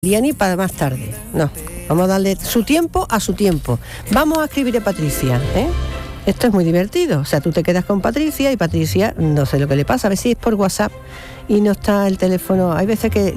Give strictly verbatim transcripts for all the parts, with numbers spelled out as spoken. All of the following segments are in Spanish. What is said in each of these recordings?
día ni para más tarde, no, vamos a darle su tiempo a su tiempo. Vamos a escribir a Patricia, ¿eh? Esto es muy divertido, o sea, tú te quedas con Patricia y Patricia, no sé lo que le pasa, a ver si es por WhatsApp y no está el teléfono, hay veces que...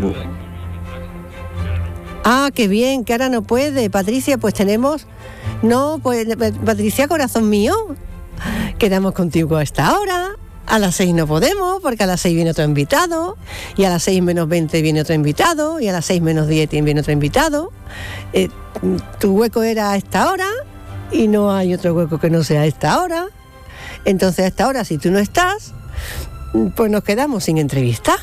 Ah, qué bien, que ahora no puede, Patricia, pues tenemos... No, pues Patricia, corazón mío, quedamos contigo a esta hora. A las seis no podemos, porque a las seis viene otro invitado, y a las seis menos veinte viene otro invitado, y a las seis menos diez viene otro invitado. Eh, tu hueco era a esta hora, y no hay otro hueco que no sea a esta hora. Entonces a esta hora, si tú no estás, pues nos quedamos sin entrevista.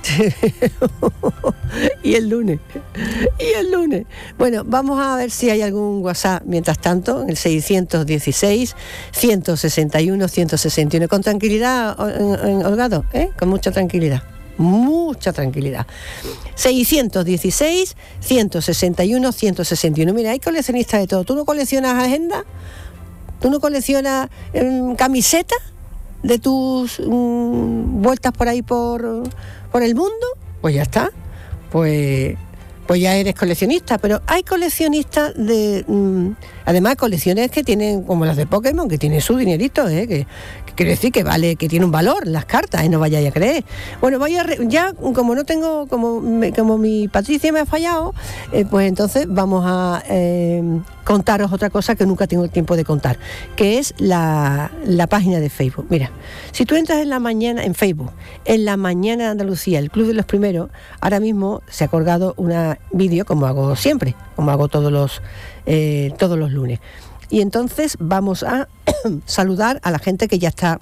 y el lunes y el lunes bueno, vamos a ver si hay algún WhatsApp mientras tanto en el seiscientos dieciséis, ciento sesenta y uno, ciento sesenta y uno, con tranquilidad, Holgado, ¿eh? Con mucha tranquilidad, mucha tranquilidad. Seiscientos dieciséis, ciento sesenta y uno, ciento sesenta y uno. Mira, hay coleccionistas de todo. ¿Tú no coleccionas agenda? ¿Tú no coleccionas eh, camisetas de tus um, vueltas por ahí por, por el mundo? Pues ya está, pues, pues ya eres coleccionista. Pero hay coleccionistas de um, además colecciones que tienen, como las de Pokémon, que tienen su dinerito, ¿eh? que, que quiere decir que vale, que tiene un valor las cartas, ¿eh? No vayáis a creer. Bueno, voy a re, ya como no tengo, como, me, como mi Patricia me ha fallado, eh, pues entonces vamos a eh, contaros otra cosa que nunca tengo tiempo de contar, que es la, la página de Facebook. Mira, si tú entras en la mañana, en Facebook, en la mañana de Andalucía, el Club de los Primeros, ahora mismo se ha colgado un vídeo, como hago siempre, como hago todos los, eh, todos los lunes. Y entonces vamos a saludar a la gente que ya está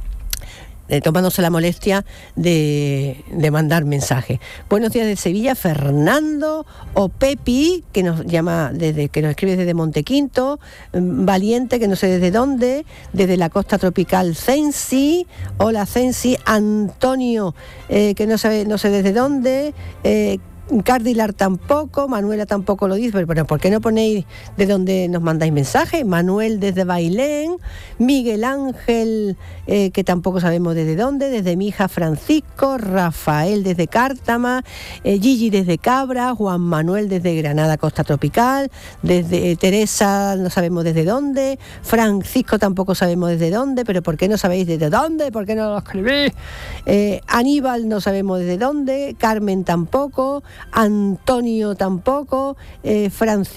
Eh, tomándose la molestia de, de mandar mensajes. Buenos días de Sevilla, Fernando o Pepi, que nos llama desde, que nos escribe desde Montequinto, Valiente, que no sé desde dónde, desde la costa tropical, Censi, hola Censi, Antonio, eh, que no sabe, no sé desde dónde, eh, Cardilar tampoco, Manuela tampoco lo dice, pero, pero ¿por qué no ponéis de dónde nos mandáis mensajes? Manuel desde Bailén, Miguel Ángel, eh, que tampoco sabemos desde dónde, desde mi hija Francisco, Rafael desde Cártama, eh, Gigi desde Cabra, Juan Manuel desde Granada, Costa Tropical, desde eh, Teresa no sabemos desde dónde, Francisco tampoco sabemos desde dónde, pero ¿por qué no sabéis desde dónde? ¿Por qué no lo escribís? Eh, Aníbal no sabemos desde dónde, Carmen tampoco, Antonio tampoco, eh,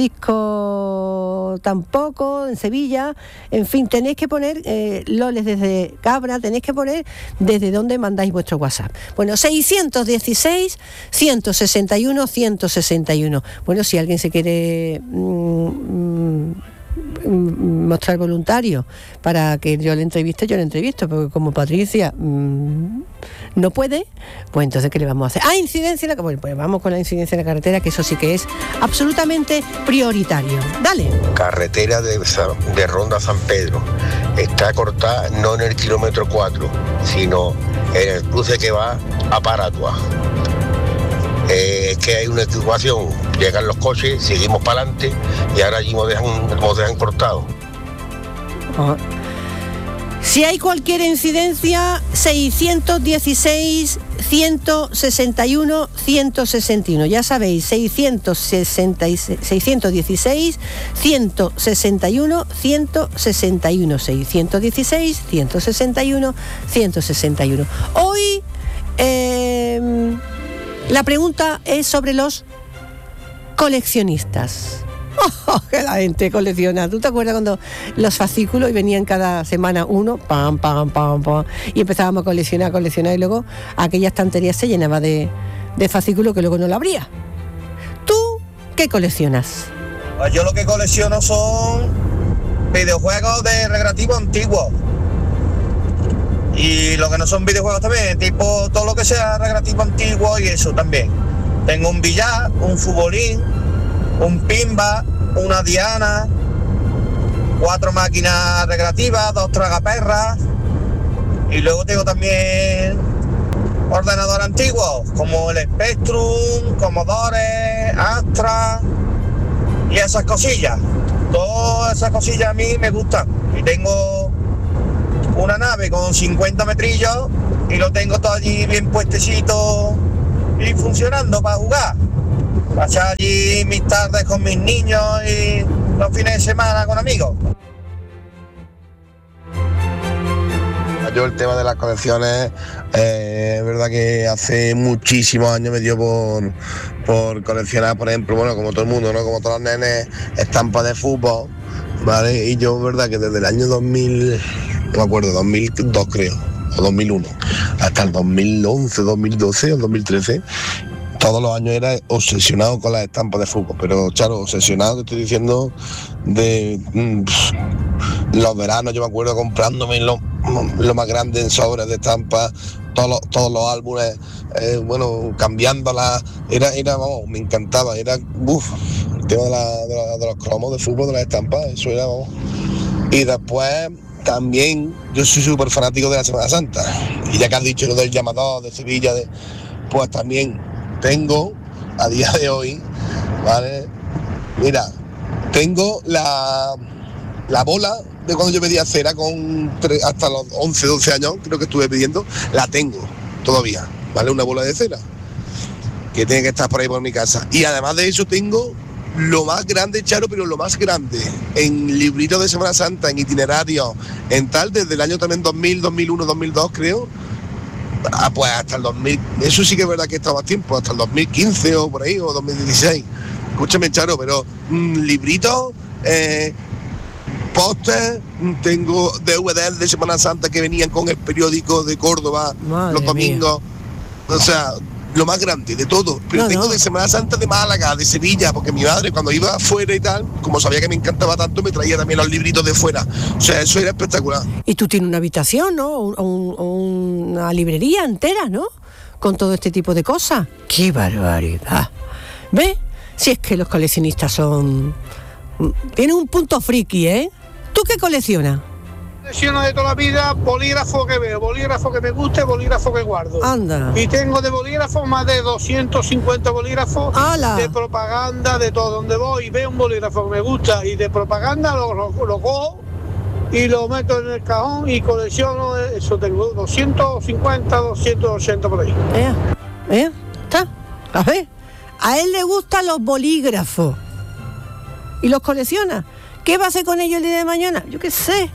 Francisco tampoco, en Sevilla, en fin, tenéis que poner eh, Loles desde Cabra, tenéis que poner desde dónde mandáis vuestro WhatsApp. Bueno, seiscientos dieciséis, ciento sesenta y uno, ciento sesenta y uno. Bueno, si alguien se quiere mmm, mmm, mostrar voluntario para que yo le entreviste, yo le entrevisto, porque como Patricia mmm, no puede, pues entonces ¿qué le vamos a hacer? Ah, incidencia en la... Bueno, pues vamos con la incidencia en la carretera, que eso sí que es absolutamente prioritario. Dale. Carretera de, de Ronda San Pedro está cortada no en el kilómetro cuatro, sino en el cruce que va a Paratua. Eh, es que hay una equivocación, llegan los coches, seguimos para adelante y ahora allí nos dejan, nos dejan cortado. Ah. Si hay cualquier incidencia, seiscientos dieciséis, ciento sesenta y uno, ciento sesenta y uno. Ya sabéis, seiscientos dieciséis, ciento sesenta y uno, ciento sesenta y uno. seiscientos dieciséis, ciento sesenta y uno, ciento sesenta y uno. Hoy eh, la pregunta es sobre los coleccionistas. Oh, que la gente colecciona. ¿Tú te acuerdas cuando los fascículos y venían cada semana uno, pam, pam, pam, pam, y empezábamos a coleccionar, coleccionar, y luego aquella estantería se llenaba de, de fascículos que luego no lo abría? ¿Tú qué coleccionas? Pues yo lo que colecciono son videojuegos de recreativo antiguos. Y lo que no son videojuegos también, tipo todo lo que sea recreativo antiguo y eso también. Tengo un billar, un futbolín, un pimba, una diana, cuatro máquinas recreativas, dos tragaperras, y luego tengo también ordenadores antiguos como el Spectrum, Commodore, Astra y esas cosillas. Todas esas cosillas a mí me gustan. Y tengo una nave con cincuenta metrillos y lo tengo todo allí bien puestecito y funcionando para jugar. Pasar allí mis tardes con mis niños y los fines de semana con amigos. Yo el tema de las colecciones, eh, es verdad que hace muchísimos años me dio por, por coleccionar, por ejemplo, bueno, como todo el mundo, ¿no? Como todos los nenes, estampas de fútbol, ¿vale? Y yo, verdad que desde el año dos mil, no me acuerdo, dos mil dos creo, o dos mil uno, hasta el dos mil once, dos mil doce o dos mil trece, todos los años era obsesionado con las estampas de fútbol, pero claro, obsesionado, te estoy diciendo, de mmm, los veranos, yo me acuerdo comprándome lo, lo más grande en sobres de estampas, todos los, todos los álbumes, eh, bueno, cambiándolas, era, era, vamos, me encantaba, era, uff, el tema de, la, de, la, de los cromos de fútbol, de las estampas, eso era, vamos. Y después, también, yo soy súper fanático de la Semana Santa, y ya que has dicho lo del llamador de Sevilla, de, pues también tengo, a día de hoy, ¿vale? Mira, tengo la, la bola de cuando yo pedía cera con tres, hasta los once, doce años, creo que estuve pidiendo, la tengo todavía, ¿vale? Una bola de cera que tiene que estar por ahí por mi casa. Y además de eso tengo lo más grande, Charo, pero lo más grande, en libritos de Semana Santa, en itinerarios, en tal, desde el año también dos mil, dos mil uno, dos mil dos, creo. Ah, pues hasta el dos mil, eso sí que es verdad que está más tiempo, hasta el dos mil quince o por ahí, o dos mil dieciséis. Escúchame, Charo, pero mmm, libritos, eh, póster, tengo D V Ds de Semana Santa que venían con el periódico de Córdoba, Madre los domingos, mía. O sea, lo más grande de todo, pero no, tengo no. de Semana Santa de Málaga, de Sevilla, porque mi madre cuando iba afuera y tal, como sabía que me encantaba tanto, me traía también los libritos de fuera, o sea, eso era espectacular. Y tú tienes una habitación, ¿no? Un, un, una librería entera, ¿no? Con todo este tipo de cosas. ¡Qué barbaridad! ¿Ves? Si es que los coleccionistas son... tienen un punto friki, ¿eh? ¿Tú qué coleccionas? Colecciono de toda la vida, bolígrafo que veo, bolígrafo que me guste, bolígrafo que guardo. Anda. Y tengo de bolígrafos más de doscientos cincuenta bolígrafos. ¡Hala! De propaganda, de todo. Donde voy veo un bolígrafo que me gusta y de propaganda lo, lo, lo cojo y lo meto en el cajón y colecciono eso. Tengo doscientos cincuenta, doscientos ochenta por ahí. ¿Eh? ¿Eh? ¿Está? A ver. A él le gustan los bolígrafos y los colecciona. ¿Qué va a hacer con ellos el día de mañana? Yo qué sé.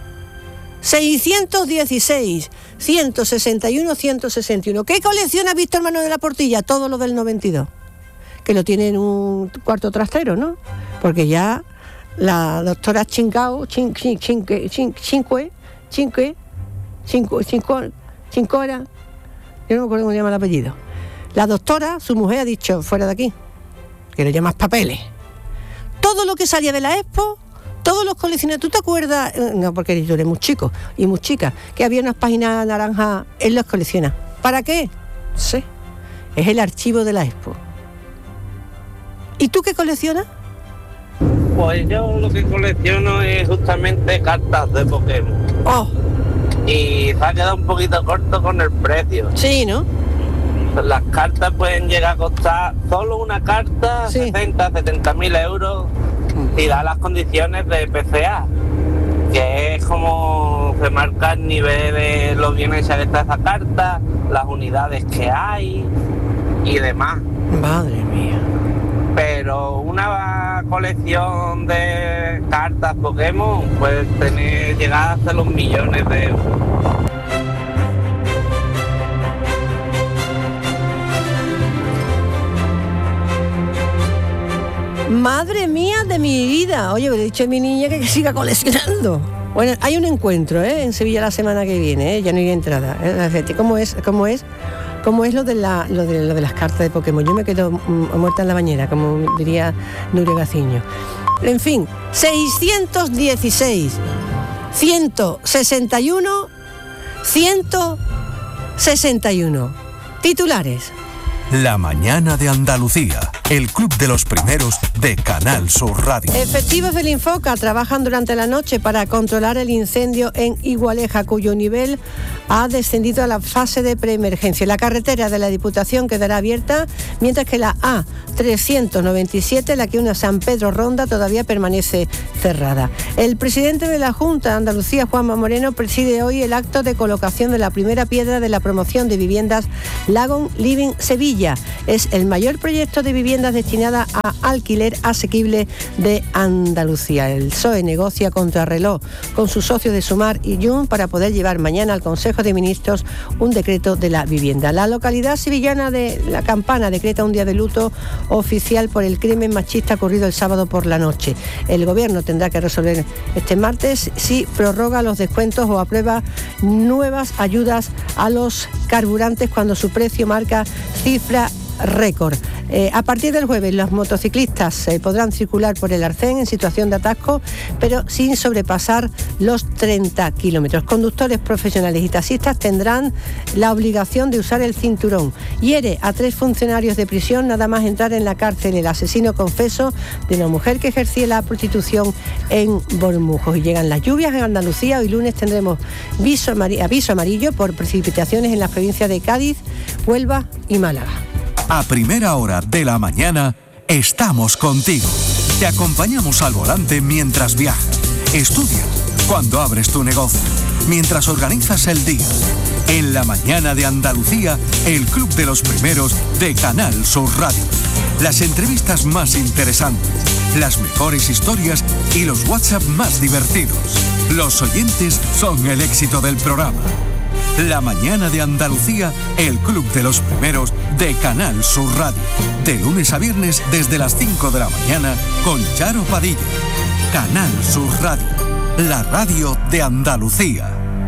seiscientos dieciséis, ciento sesenta y uno, ciento sesenta y uno. ¿Qué colecciona Víctor Manuel de la Portilla? Todo lo del noventa y dos. Que lo tiene en un cuarto trastero, ¿no? Porque ya la doctora Chingao, chin, chin, chin, chin, Chinque, Chinque, Chinco, Chinco, Chincora, yo no me acuerdo cómo se llama el apellido. La doctora, su mujer, ha dicho, fuera de aquí, que le llamas papeles. Todo lo que salía de la Expo, todos los coleccionistas, ¿tú te acuerdas? No, porque yo eres muy chico y muy chica, que había unas páginas naranjas, él los colecciona. ¿Para qué? Sí, es el archivo de la Expo. ¿Y tú qué coleccionas? Pues yo lo que colecciono es justamente cartas de Pokémon. Oh. Y se ha quedado un poquito corto con el precio. Sí, ¿no? Las cartas pueden llegar a costar solo una carta, sí. sesenta, setenta mil euros, y da las condiciones de P C A, que es como se marca el nivel de lo bien hecha que está esa carta, las unidades que hay y demás. Madre mía. Pero una colección de cartas Pokémon puede tener llegar hasta los millones de euros. Madre mía de mi vida. Oye, me he dicho a mi niña que siga coleccionando. Bueno, hay un encuentro, ¿eh? En Sevilla la semana que viene, ¿eh? Ya no hay entrada, ¿eh? ¿Cómo es? ¿Cómo es? ¿Cómo es lo de, la, lo, de, lo de las cartas de Pokémon? Yo me quedo mm, muerta en la bañera, como diría Nuria Gaciño. En fin, seiscientos dieciséis, ciento sesenta y uno, ciento sesenta y uno. Titulares. La mañana de Andalucía, el club de los primeros de Canal Sur Radio. Efectivos del Infoca trabajan durante la noche para controlar el incendio en Igualeja, cuyo nivel ha descendido a la fase de preemergencia. La carretera de la Diputación quedará abierta, mientras que la A trescientos noventa y siete, la que une a San Pedro Ronda, todavía permanece cerrada. El presidente de la Junta de Andalucía, Juanma Moreno, preside hoy el acto de colocación de la primera piedra de la promoción de viviendas Lagon Living Sevilla. Es el mayor proyecto de viviendas destinada a alquiler asequible de Andalucía. El P S O E negocia contrarreloj con sus socios de Sumar y Jun para poder llevar mañana al Consejo de Ministros un decreto de la vivienda. La localidad sevillana de La Campana decreta un día de luto oficial por el crimen machista ocurrido el sábado por la noche. El gobierno tendrá que resolver este martes si prorroga los descuentos o aprueba nuevas ayudas a los carburantes cuando su precio marca cifra récord. Eh, a partir del jueves los motociclistas eh, podrán circular por el Arcén en situación de atasco, pero sin sobrepasar los treinta kilómetros. Conductores profesionales y taxistas tendrán la obligación de usar el cinturón. Hiere a tres funcionarios de prisión nada más entrar en la cárcel el asesino confeso de una mujer que ejercía la prostitución en Bormujos. Y llegan las lluvias en Andalucía. Hoy lunes tendremos aviso amarillo, aviso amarillo por precipitaciones en las provincias de Cádiz, Huelva y Málaga. A primera hora de la mañana estamos contigo. Te acompañamos al volante mientras viajas, estudias, cuando abres tu negocio, mientras organizas el día. En la mañana de Andalucía, el Club de los Primeros de Canal Sur Radio. Las entrevistas más interesantes, las mejores historias y los WhatsApp más divertidos. Los oyentes son el éxito del programa. La mañana de Andalucía, el Club de los Primeros de Canal Sur Radio. De lunes a viernes desde las cinco de la mañana con Charo Padilla. Canal Sur Radio, la radio de Andalucía.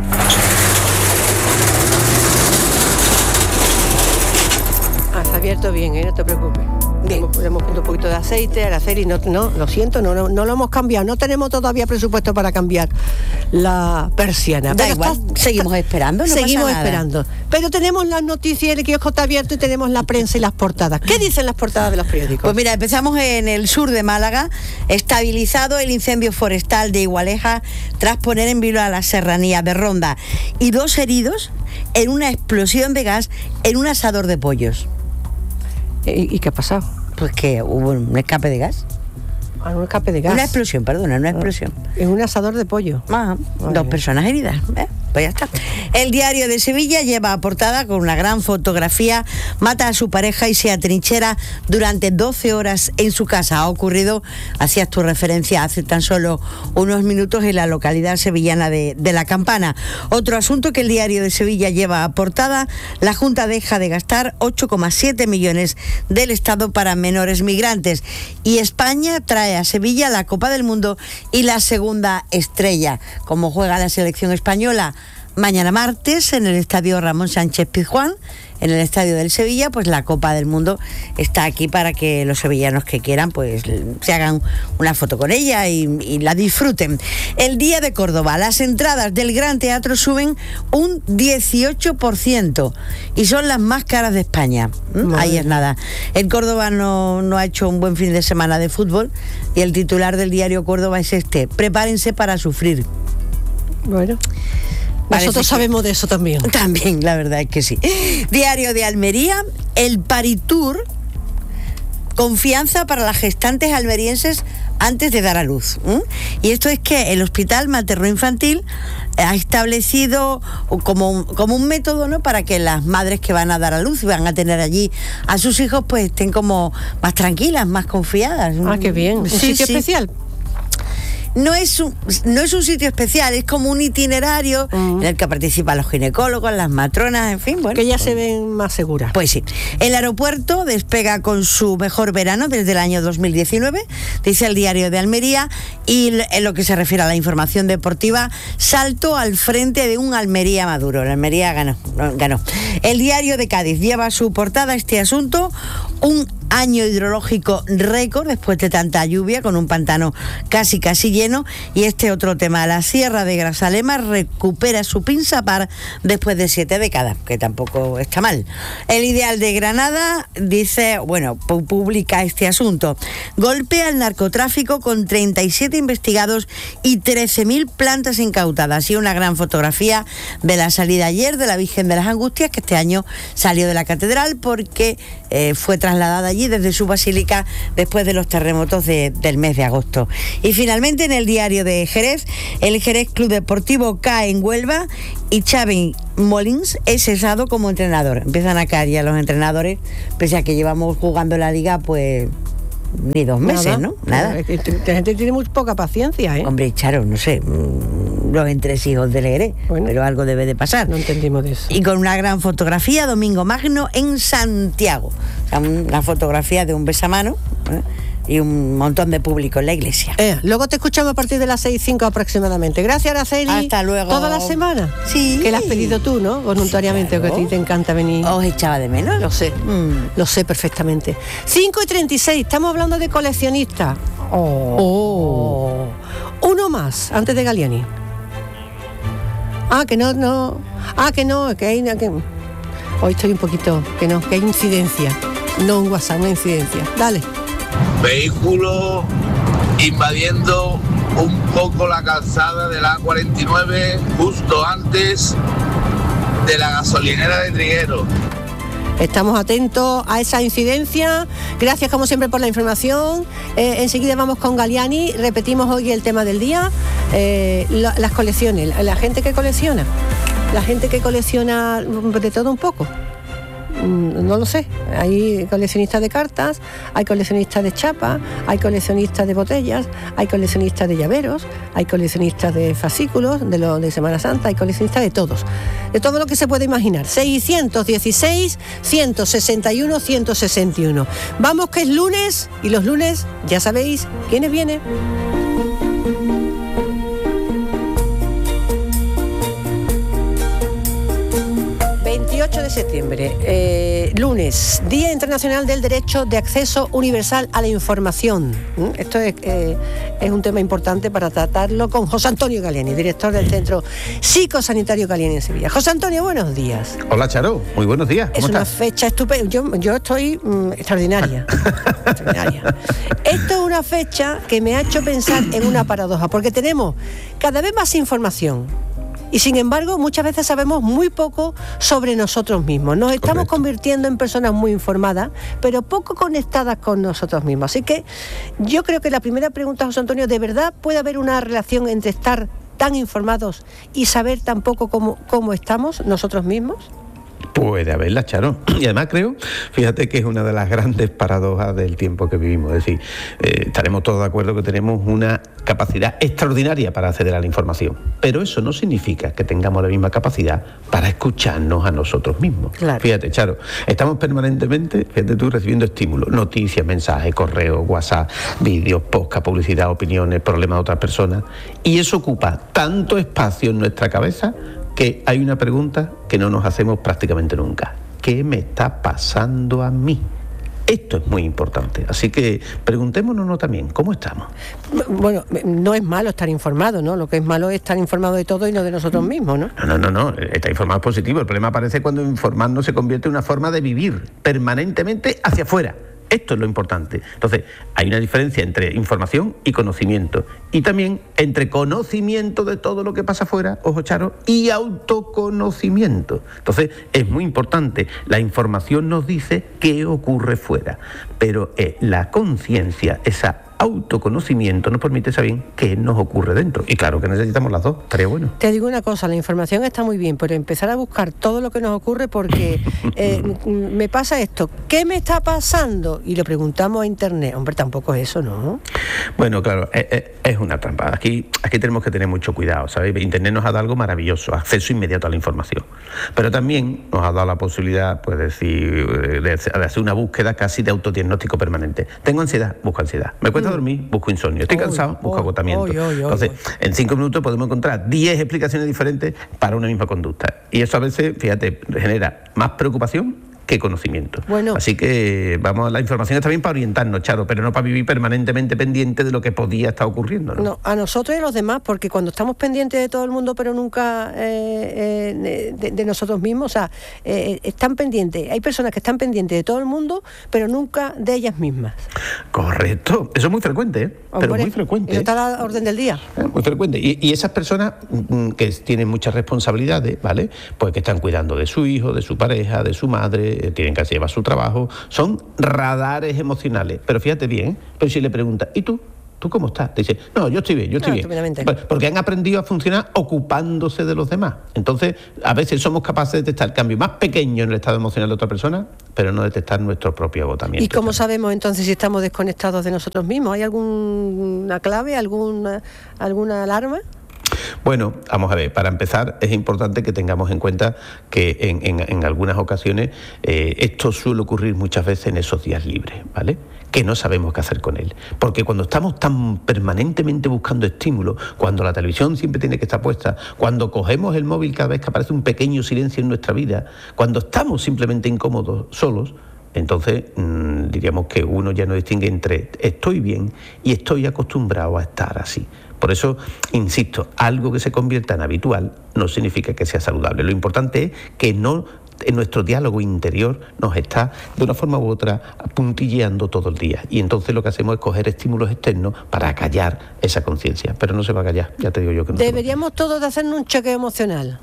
Has abierto bien, ¿eh? No te preocupes. Le hemos, le hemos puesto un poquito de aceite al hacer y no, no, lo siento, no, no, no lo hemos cambiado. No tenemos todavía presupuesto para cambiar la persiana. Da pero igual, está, seguimos esperando, no Seguimos pasa nada. esperando. Pero tenemos las noticias, el kiosco está abierto y tenemos la prensa y las portadas. ¿Qué dicen las portadas de los periódicos? Pues mira, empezamos en el sur de Málaga. Estabilizado el incendio forestal de Igualeja tras poner en vilo a la serranía de Ronda. Y dos heridos en una explosión de gas en un asador de pollos. ¿Y, y qué ha pasado? Pues que hubo un escape de gas. Ah, un escape de gas. Una explosión, perdona, una explosión. En un asador de pollo. Ah, dos personas heridas. ¿eh? Pues ya está. El Diario de Sevilla lleva a portada con una gran fotografía, mata a su pareja y se atrinchera durante doce horas en su casa. Ha ocurrido, hacías tu referencia hace tan solo unos minutos, en la localidad sevillana de, de La Campana. Otro asunto que el Diario de Sevilla lleva a portada: la Junta deja de gastar ocho coma siete millones del Estado para menores migrantes. Y España trae a Sevilla la Copa del Mundo y la segunda estrella. ¿Cómo juega la selección española? Mañana martes en el estadio Ramón Sánchez Pizjuán, en el estadio del Sevilla, pues la Copa del Mundo está aquí para que los sevillanos que quieran pues se hagan una foto con ella y, y la disfruten. El Día de Córdoba, las entradas del Gran Teatro suben un dieciocho por ciento y son las más caras de España. ¿Mm? Ahí es nada. El Córdoba no, no ha hecho un buen fin de semana de fútbol y el titular del diario Córdoba es este: prepárense para sufrir. Bueno, nosotros sabemos de eso también. También, la verdad es que sí. Diario de Almería, el Paritur, confianza para las gestantes almerienses antes de dar a luz. ¿eh? Y esto es que el Hospital Materno-Infantil ha establecido como un, como un método, ¿no?, para que las madres que van a dar a luz y van a tener allí a sus hijos pues estén como más tranquilas, más confiadas. Ah, qué bien. ¿Un sí, sitio sí. especial? No es, un, no es un sitio especial, es como un itinerario uh-huh. en el que participan los ginecólogos, las matronas, en fin, bueno. Que ya se ven más seguras. Pues sí. El aeropuerto despega con su mejor verano desde el año dos mil diecinueve, dice el Diario de Almería, y en lo que se refiere a la información deportiva, salto al frente de un Almería maduro. El Almería ganó, ganó. El Diario de Cádiz lleva a su portada este asunto: un año hidrológico récord después de tanta lluvia, con un pantano casi casi lleno. Y este otro tema: la Sierra de Grazalema recupera su Pinsapar después de siete décadas, que tampoco está mal. El Ideal de Granada dice, bueno, publica este asunto: golpe al narcotráfico con treinta y siete siete investigados y trece mil plantas incautadas. Y una gran fotografía de la salida ayer de la Virgen de las Angustias, que este año salió de la catedral porque eh, fue trasladada allí desde su basílica después de los terremotos de, del mes de agosto. Y finalmente, en el diario de Jerez, el Jerez Club Deportivo cae en Huelva y Xavi Molins es cesado como entrenador. Empiezan a caer ya los entrenadores, pese a que llevamos jugando la liga, pues ni dos meses, Nada. ¿no? Nada. La gente tiene muy poca paciencia, ¿eh? Hombre, Charo, no sé, los entresijos del Jerez, bueno, pero algo debe de pasar. No entendimos de eso. Y con una gran fotografía, Domingo Magno en Santiago. O sea, una fotografía de un besamano, ¿eh? Y un montón de público en la iglesia. Eh, luego te escuchamos a partir de las seis y cinco aproximadamente. Gracias, Araceli. Hasta luego. ¿Toda la semana? Sí. Que la has pedido tú, ¿no? Voluntariamente, sí, claro. Que a ti te encanta venir. Os echaba de menos. Lo sé, mm. lo sé perfectamente. cinco y treinta y seis, estamos hablando de coleccionistas. Oh. oh. Uno más, antes de Galiani. Ah, que no, no. Ah, que no, que hay... Que... Hoy estoy un poquito... Que no, que hay incidencia. No un WhatsApp, una incidencia. Dale. Vehículo invadiendo un poco la calzada de la A cuarenta y nueve justo antes de la gasolinera de Trigueros. Estamos atentos a esa incidencia. Gracias como siempre por la información. Eh, enseguida vamos con Galiani. Repetimos hoy el tema del día. Eh, la, las colecciones, la, la gente que colecciona. La gente que colecciona de todo un poco. No lo sé, hay coleccionistas de cartas, hay coleccionistas de chapas, hay coleccionistas de botellas, hay coleccionistas de llaveros, hay coleccionistas de fascículos de lo de Semana Santa, hay coleccionistas de todos, de todo lo que se puede imaginar. seiscientos dieciséis, ciento sesenta y uno, ciento sesenta y uno. Vamos, que es lunes, y los lunes ya sabéis quiénes vienen. veintiocho de septiembre, eh, lunes, Día Internacional del Derecho de Acceso Universal a la Información. ¿Mm? Esto es, eh, es un tema importante para tratarlo con José Antonio Galiani, director del Centro Psicosanitario Galiani en Sevilla. José Antonio, buenos días. Hola, Charo, muy buenos días. ¿Cómo es estás? Una fecha estupenda. Yo, yo estoy mmm, extraordinaria. extraordinaria. Esto es una fecha que me ha hecho pensar en una paradoja, porque tenemos cada vez más información. Y sin embargo, muchas veces sabemos muy poco sobre nosotros mismos. Nos estamos Correcto. convirtiendo en personas muy informadas, pero poco conectadas con nosotros mismos. Así que yo creo que la primera pregunta, José Antonio, ¿de verdad puede haber una relación entre estar tan informados y saber tan poco cómo, cómo estamos nosotros mismos? Puede haberla, Charo. Y además creo, fíjate que es una de las grandes paradojas del tiempo que vivimos. Es decir, eh, estaremos todos de acuerdo que tenemos una capacidad extraordinaria para acceder a la información. Pero eso no significa que tengamos la misma capacidad para escucharnos a nosotros mismos. Claro. Fíjate, Charo, estamos permanentemente, fíjate tú, recibiendo estímulos, noticias, mensajes, correos, WhatsApp, vídeos, podcast, publicidad, opiniones, problemas de otras personas. Y eso ocupa tanto espacio en nuestra cabeza que hay una pregunta que no nos hacemos prácticamente nunca. ¿Qué me está pasando a mí? Esto es muy importante. Así que preguntémonos también, ¿cómo estamos? Bueno, no es malo estar informado, ¿no? Lo que es malo es estar informado de todo y no de nosotros mismos, ¿no? No, no, no, no. Estar informado es positivo. El problema aparece cuando informarnos se convierte en una forma de vivir permanentemente hacia afuera. Esto es lo importante. Entonces, hay una diferencia entre información y conocimiento. Y también entre conocimiento de todo lo que pasa afuera, ojo Charo, y autoconocimiento. Entonces, es muy importante. La información nos dice qué ocurre fuera. Pero eh, la conciencia, esa autoconocimiento nos permite saber qué nos ocurre dentro. Y claro que necesitamos las dos, estaría bueno. Te digo una cosa, la información está muy bien, pero empezar a buscar todo lo que nos ocurre porque eh, me pasa esto, ¿qué me está pasando? Y lo preguntamos a internet. Hombre, tampoco es eso, ¿no? Bueno, claro, es, es una trampa. Aquí, aquí tenemos que tener mucho cuidado, ¿sabes? Internet nos ha dado algo maravilloso, acceso inmediato a la información. Pero también nos ha dado la posibilidad, pues decir, de, de hacer una búsqueda casi de autodiagnóstico permanente. Tengo ansiedad, busco ansiedad. Me cuesta dormir, busco insomnio. Estoy cansado, busco agotamiento. Entonces, en cinco minutos podemos encontrar diez explicaciones diferentes para una misma conducta. Y eso a veces, fíjate, genera más preocupación que conocimiento. Bueno. Así que vamos, la información está bien para orientarnos, Charo, pero no para vivir permanentemente pendiente de lo que podía estar ocurriendo, ¿no? No, a nosotros y a los demás, porque cuando estamos pendientes de todo el mundo, pero nunca eh, eh, de, de nosotros mismos, o sea, eh, están pendientes, hay personas que están pendientes de todo el mundo, pero nunca de ellas mismas. Correcto, eso es muy frecuente, ¿eh? Hombre, pero muy frecuente. Eso está a la orden del día. Muy frecuente. Y, y esas personas mm, que tienen muchas responsabilidades, ¿vale? Pues que están cuidando de su hijo, de su pareja, de su madre, tienen que llevar su trabajo, son radares emocionales. Pero fíjate bien, pero si le preguntas, ¿y tú? ¿Tú cómo estás? Te dice, no, yo estoy bien, yo estoy no, bien. Porque han aprendido a funcionar ocupándose de los demás. Entonces, a veces somos capaces de detectar el cambio más pequeño en el estado emocional de otra persona, pero no detectar nuestro propio agotamiento. ¿Y cómo sabemos entonces si estamos desconectados de nosotros mismos? ¿Hay alguna clave, alguna, alguna alarma? Bueno, vamos a ver, para empezar es importante que tengamos en cuenta que en, en, en algunas ocasiones eh, esto suele ocurrir muchas veces en esos días libres, ¿vale? Que no sabemos qué hacer con él. Porque cuando estamos tan permanentemente buscando estímulos, cuando la televisión siempre tiene que estar puesta, cuando cogemos el móvil cada vez que aparece un pequeño silencio en nuestra vida, cuando estamos simplemente incómodos, solos, entonces mmm, diríamos que uno ya no distingue entre estoy bien y estoy acostumbrado a estar así. Por eso, insisto, algo que se convierta en habitual no significa que sea saludable. Lo importante es que no en nuestro diálogo interior nos está, de una forma u otra, puntilleando todo el día. Y entonces lo que hacemos es coger estímulos externos para acallar esa conciencia. Pero no se va a callar, ya te digo yo que no. Deberíamos todos de hacernos un chequeo emocional.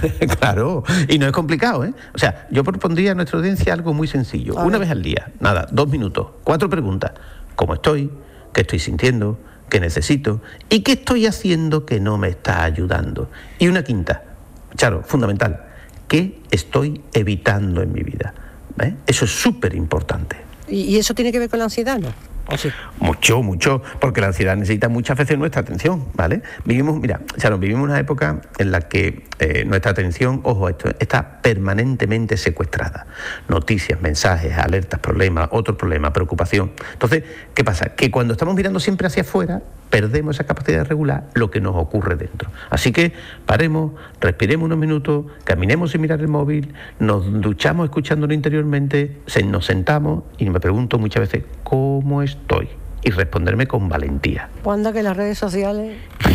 Claro, y no es complicado, ¿eh? O sea, yo propondría a nuestra audiencia algo muy sencillo. Una vez al día, nada, dos minutos, cuatro preguntas. ¿Cómo estoy? ¿Qué estoy sintiendo? ¿Qué necesito? ¿Y qué estoy haciendo que no me está ayudando? Y una quinta, Charo, fundamental, ¿qué estoy evitando en mi vida? ¿Eh? Eso es súper importante. ¿Y, ¿Y eso tiene que ver con la ansiedad, no? ¿O sí? Mucho, mucho, porque la ansiedad necesita muchas veces nuestra atención, ¿vale? Vivimos, mira, Charo, vivimos una época en la que eh, nuestra atención, ojo, esto está permanentemente secuestrada. Noticias, mensajes, alertas, problemas, otros problemas, preocupación. Entonces, ¿qué pasa? Que cuando estamos mirando siempre hacia afuera, perdemos esa capacidad de regular lo que nos ocurre dentro. Así que paremos, respiremos unos minutos, caminemos sin mirar el móvil, nos duchamos escuchándolo interiormente, se, nos sentamos y me pregunto muchas veces, ¿cómo estoy? Y responderme con valentía. ¿Cuándo que las redes sociales?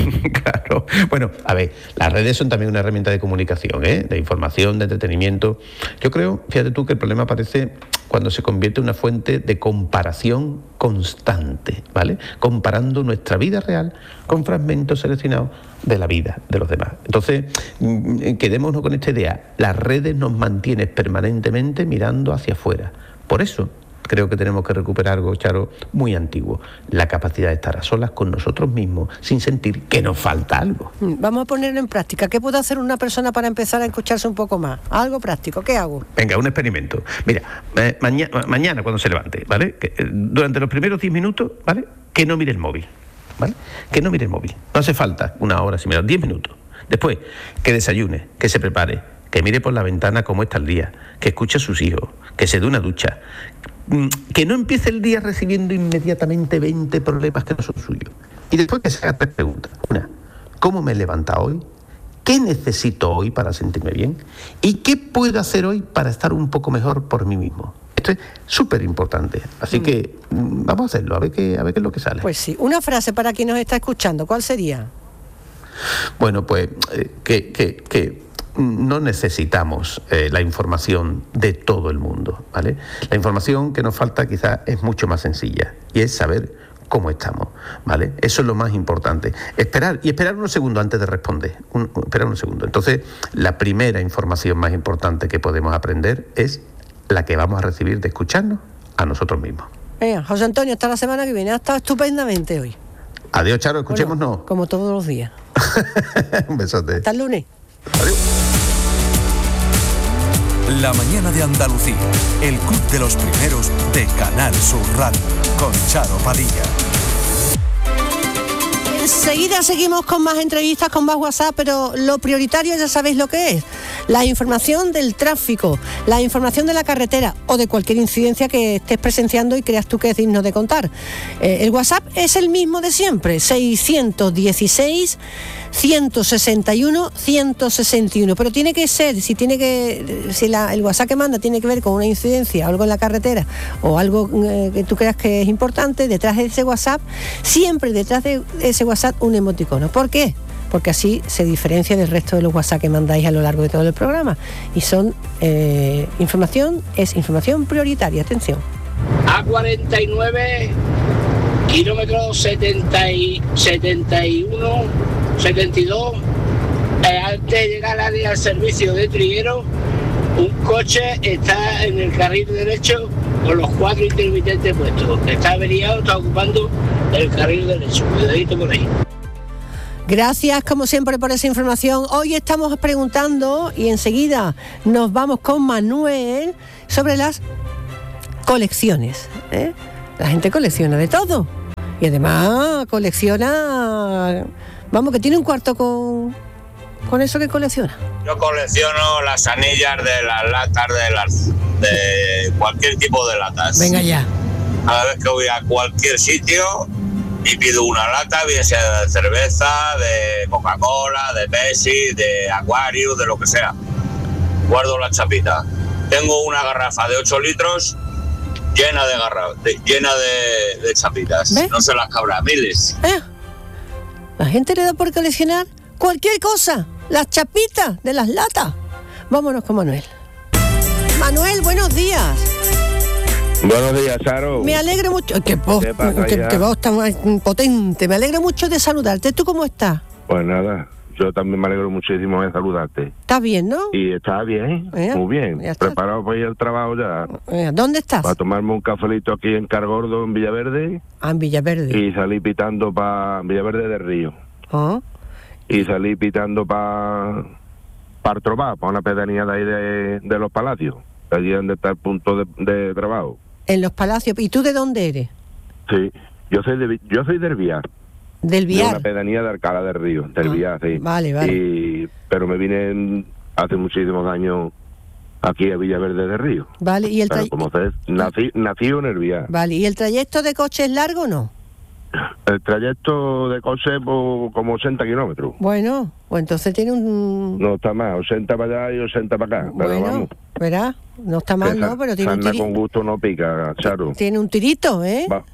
Claro. Bueno, a ver, las redes son también una herramienta de comunicación, ¿eh? De información, de entretenimiento. Yo creo, fíjate tú, que el problema aparece cuando se convierte en una fuente de comparación constante, ¿vale? Comparando nuestra vida real con fragmentos seleccionados de la vida de los demás. Entonces, quedémonos con esta idea. Las redes nos mantienen permanentemente mirando hacia afuera. Por eso creo que tenemos que recuperar algo, Charo, muy antiguo, la capacidad de estar a solas con nosotros mismos sin sentir que nos falta algo. Vamos a ponerlo en práctica. ¿Qué puede hacer una persona para empezar a escucharse un poco más? Algo práctico. ¿Qué hago? Venga, un experimento. Mira, eh, maña, mañana cuando se levante, ¿vale? Que, eh, durante los primeros diez minutos, ¿vale? Que no mire el móvil, ¿vale? Que no mire el móvil. No hace falta una hora, si mira, diez minutos. Después, que desayune, que se prepare, que mire por la ventana cómo está el día, que escuche a sus hijos, que se dé una ducha, que no empiece el día recibiendo inmediatamente veinte problemas que no son suyos. Y después que se haga tres preguntas. Una, ¿cómo me he levantado hoy? ¿Qué necesito hoy para sentirme bien? ¿Y qué puedo hacer hoy para estar un poco mejor por mí mismo? Esto es súper importante. Así mm. que vamos a hacerlo, a ver, qué, a ver qué es lo que sale. Pues sí, una frase para quien nos está escuchando, ¿cuál sería? Bueno, pues eh, que... que, que no necesitamos eh, la información de todo el mundo, ¿vale? La información que nos falta quizás es mucho más sencilla y es saber cómo estamos, ¿vale? Eso es lo más importante. Esperar, y esperar unos segundos antes de responder. Un, esperar unos segundos. Entonces, la primera información más importante que podemos aprender es la que vamos a recibir de escucharnos a nosotros mismos. Venga, José Antonio, hasta la semana que viene. Ha estado estupendamente hoy. Adiós, Charo, escuchémonos. Bueno, como todos los días. Un besote. Hasta el lunes. Adiós. La mañana de Andalucía, el club de los primeros de Canal Sur Radio, con Charo Padilla. Enseguida seguimos con más entrevistas, con más WhatsApp, pero lo prioritario ya sabéis lo que es. la información del tráfico, la información de la carretera o de cualquier incidencia que estés presenciando y creas tú que es digno de contar. Eh, el WhatsApp es el mismo de siempre, seiscientos dieciséis, ciento sesenta y uno, ciento sesenta y uno, pero tiene que ser, si tiene que, si la, el WhatsApp que manda tiene que ver con una incidencia, algo en la carretera o algo eh, que tú creas que es importante, detrás de ese WhatsApp, siempre detrás de ese WhatsApp un emoticono. ¿Por qué? Porque así se diferencia del resto de los WhatsApp que mandáis a lo largo de todo el programa. Y son eh, información, es información prioritaria, atención. A cuarenta y nueve, kilómetro setenta y, setenta y uno, setenta y dos, eh, antes de llegar al área del servicio de Triguero, un coche está en el carril derecho con los cuatro intermitentes puestos. Está averiado, está ocupando el carril derecho. Cuidadito por ahí. Gracias, como siempre, por esa información. Hoy estamos preguntando, y enseguida nos vamos con Manuel, sobre las colecciones. ¿eh? La gente colecciona de todo. Y además colecciona... Vamos, que tiene un cuarto con, con eso que colecciona. Yo colecciono las anillas de las latas, de, las, de cualquier tipo de latas. Venga ya. Cada vez que voy a cualquier sitio... y pido una lata, bien sea de cerveza, de Coca-Cola, de Pepsi, de Aquarius, de lo que sea. Guardo la chapita. Tengo una garrafa de ocho litros llena de garrafas, llena de, de chapitas. ¿Ve? No se las cabrá, miles. ¿Eh? La gente le da por coleccionar cualquier cosa, las chapitas de las latas. Vámonos con Manuel. Manuel, buenos días. Buenos días, Charo. Me alegro mucho. Qué voz, qué, qué voz tan potente. Me alegro mucho de saludarte. ¿Tú cómo estás? Pues nada, yo también me alegro muchísimo de saludarte. ¿Estás bien, no? Y está bien, ¿Eh? muy bien. Preparado para ir al trabajo ya. ¿Eh? ¿Dónde estás? Para tomarme un cafelito aquí en Cargordo, en Villaverde. Ah, en Villaverde. Y salí pitando para Villaverde del Río. ¿Ah? Y salí pitando para para Trobá, para una pedanía de ahí de, de los Palacios. Allí donde está el punto de, de trabajo. En los Palacios. ¿Y tú de dónde eres? Sí, yo soy de, yo soy del Viar. ¿Del Viar? De una pedanía de Alcalá del Río, del ah, Viar, sí. Vale, vale. Y, pero me vine en, hace muchísimos años aquí a Villaverde del Río. Vale, y el trayecto... Como ustedes, nací, nací en el Viar. Vale, ¿y el trayecto de coche es largo o no? El trayecto de coche por como ochenta kilómetros. Bueno, pues entonces tiene un... No está mal, ochenta para allá y ochenta para acá. Bueno, pero vamos. ¿Verdad? No está mal, Esa, ¿no? Pero tiene un tirito. Con gusto no pica, Charo. Tiene un tirito, ¿eh? Va.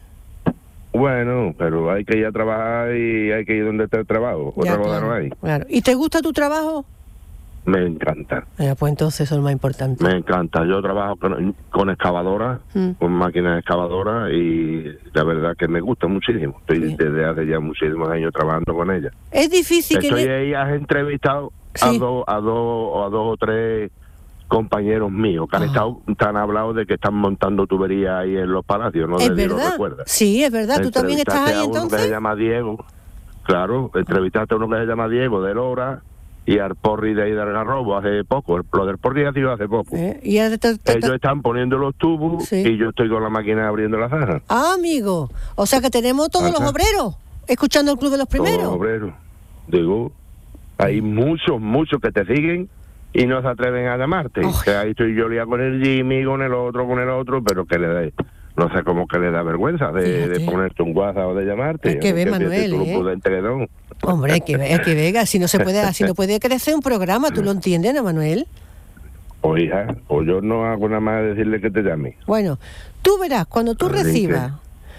Bueno, pero hay que ir a trabajar y hay que ir donde está el trabajo. Otra cosa claro, no hay. Claro. ¿Y te gusta tu trabajo? Me encanta. Eh, pues entonces eso es lo más importante. Me encanta. Yo trabajo con, con excavadoras, mm. con máquinas excavadoras y la verdad que me gusta muchísimo. Estoy sí. desde hace ya muchísimos años trabajando con ella. Es difícil Estoy que... Estoy ahí, has entrevistado sí. a dos a dos a dos o tres compañeros míos que han oh. estado, te han hablado de que están montando tuberías ahí en los Palacios, ¿no? ¿Es verdad? Sí, es verdad. ¿Tú también estás ahí a uno entonces? Que se llama Diego. Claro, entrevistaste a uno que se llama Diego de Lora. Y al Porri de ahí de Algarrobo hace poco. Lo del Porri ha sido hace poco. ¿Eh? ¿Y te, te, te, Ellos están poniendo los tubos sí. y yo estoy con la máquina abriendo la zanja. Ah, amigo. O sea que tenemos todos Ajá. los obreros escuchando el Club de los Primeros. Todos los obreros. Digo, hay muchos, muchos que te siguen y no se atreven a llamarte. Oh. Que ahí estoy yo liado con el Jimmy, con el otro, con el otro, pero que le da... No sé cómo que le da vergüenza de, de ponerte un WhatsApp o de llamarte. Es que ve, Manuel, ¿eh? Hombre, es que ve, es que vega, si no se puede, si no puede crecer un programa, ¿tú lo entiendes, no, Manuel? Oiga, o yo no hago nada más decirle que te llame. Bueno, tú verás, cuando tú recibas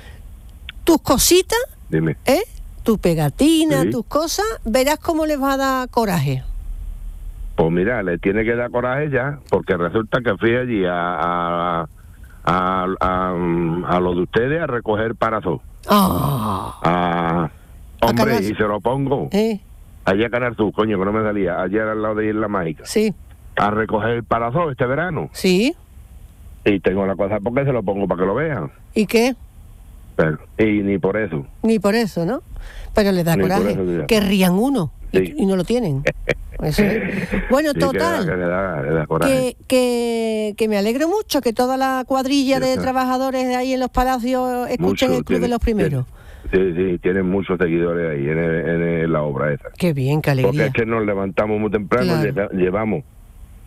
tus cositas, Dime. ¿eh? Tu pegatina, ¿Sí? tus cosas, verás cómo les va a dar coraje. Pues mira, le tiene que dar coraje ya, porque resulta que fui allí a... a A, a, a lo de ustedes a recoger parazo. Oh. A, hombre, a y se lo pongo. ¿Eh? Allá a Canarzú, coño, que no me salía. Allá al lado de Isla Mágica. Sí. A recoger parazo este verano. Sí. Y tengo la cosa porque se lo pongo para que lo vean. ¿Y qué? Pero, y ni por eso. Ni por eso, ¿no? Pero les da ni coraje. Eso, Querrían uno sí. y, y no lo tienen. Eso es. Bueno, sí, total, que, le da, le da que, que, que me alegro mucho que toda la cuadrilla sí, de está. trabajadores de ahí en los Palacios escuchen mucho, el Club tiene, de los Primeros. Tiene, sí, sí, tienen muchos seguidores ahí en, el, en el, la obra esa. Qué bien, qué alegría. Porque es que nos levantamos muy temprano, claro. llevamos